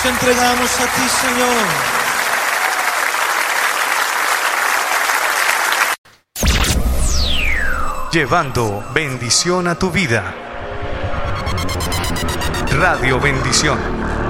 Nos entregamos a ti, Señor. Llevando bendición a tu vida. Radio Bendición.